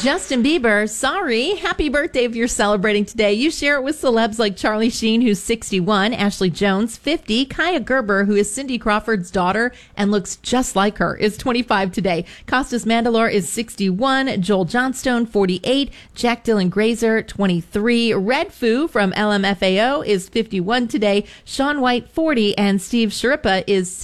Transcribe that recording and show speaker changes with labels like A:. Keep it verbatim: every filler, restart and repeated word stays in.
A: Justin Bieber, sorry. Happy birthday if you're celebrating today. You share it with celebs like Charlie Sheen, who's sixty-one, Ashley Jones, fifty, Kaya Gerber, who is Cindy Crawford's daughter and looks just like her, is twenty-five today. Costas Mandylor is sixty-one, Joel Johnstone, forty-eight, Jack Dylan Grazer, twenty-three, Red Foo from L M F A O is fifty-one today, Shaun White, forty, and Steve Sharippa is